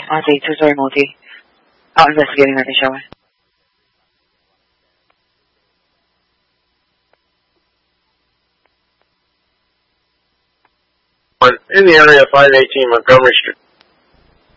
Ozzy, two-story multi. Out investigating right now, shower. In the area of 518 Montgomery Street.